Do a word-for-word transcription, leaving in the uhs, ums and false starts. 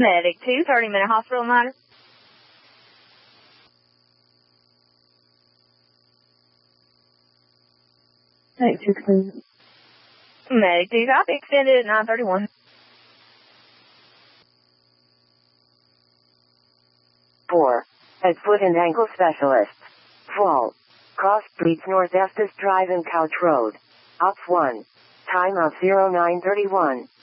Medic two, thirty minute hospital matter. Medic two, please. Medic two, copy, extended at nine thirty-one. four. At foot and ankle specialist. Fault. Cross streets North Estes Drive and Couch Road. Ops one. Time of zero nine thirty-one.